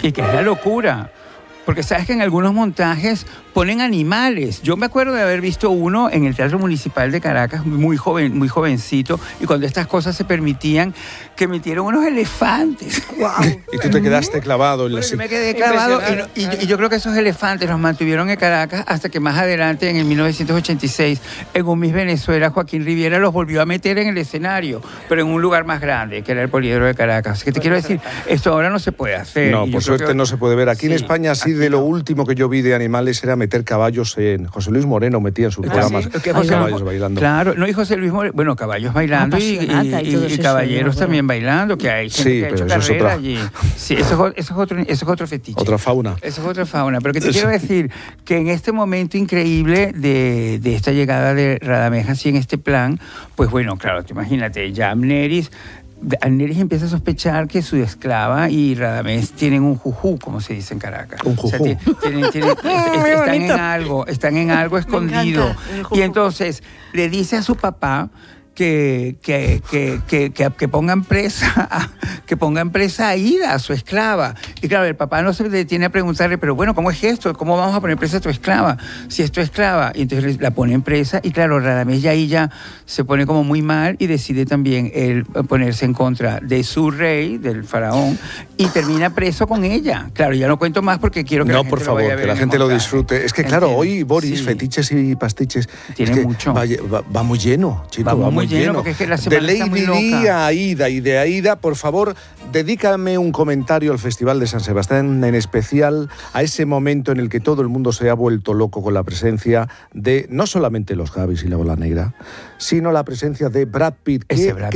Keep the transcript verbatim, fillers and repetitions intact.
Y que es la locura. Porque sabes que en algunos montajes ponen animales. Yo me acuerdo de haber visto uno en el Teatro Municipal de Caracas, muy joven, muy jovencito, y cuando estas cosas se permitían, que metieron unos elefantes. Wow. Y tú te quedaste clavado en la... Bueno, yo me quedé clavado y, y, y yo creo que esos elefantes los mantuvieron en Caracas hasta que más adelante, en el mil novecientos ochenta y seis, en un Miss Venezuela, Joaquín Riviera los volvió a meter en el escenario, pero en un lugar más grande, que era el Poliedro de Caracas. Así que te quiero decir, esto ahora no se puede hacer. No, por suerte que... no se puede ver. Aquí sí, en España sí, de lo no. último que yo vi de animales era meter caballos en... José Luis Moreno metía en sus programas ¿Sí? José caballos no. bailando. Claro, no, y José Luis Moreno, bueno, caballos bailando y, y, y, y, y caballeros eso, también bailando, que hay gente sí, que ha hecho pero eso carrera es otra... allí. Sí, eso es, eso, es otro, eso es otro fetiche. Otra fauna. Eso es otra fauna. Pero que te quiero decir que en este momento increíble de, de esta llegada de Radamés así en este plan, pues bueno, claro, te imagínate, ya Amneris... Amneris empieza a sospechar que su esclava y Radamés tienen un jujú, como se dice en Caracas. Un jujú. O sea, tienen, tienen, tienen, están en algo, están en algo escondido. Y entonces le dice a su papá que, que, que, que, que, que pongan presa a, que pongan presa a Ida, a su esclava. Y claro, el papá no se detiene a preguntarle, pero bueno, ¿cómo es esto? ¿Cómo vamos a poner presa a tu esclava? Si es tu esclava. Y entonces la ponen presa y claro, Radamés ya ahí ya se pone como muy mal y decide también él ponerse en contra de su rey, del faraón, y termina preso con ella. Claro, ya no cuento más porque quiero que no, la gente por favor, lo vaya a ver que la gente lo disfrute. Es que claro, ¿entiendes? hoy Boris, sí. fetiches y pastiches, tiene es que mucho. Va, va, va muy lleno, chicos, va, va muy muy lleno. lleno. Porque es que la de Lady Di a Aida, y de Aida, por favor, dedícame un comentario al Festival de San Sebastián, en especial a ese momento en el que todo el mundo se ha vuelto loco con la presencia de no solamente los Javis y la Bola Negra, sino la presencia de Brad Pitt. Ese Brad